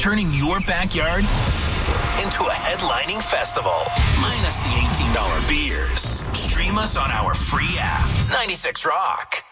turning your backyard into a headlining festival, minus the $18 beers. Stream us on our free app, 96 Rock.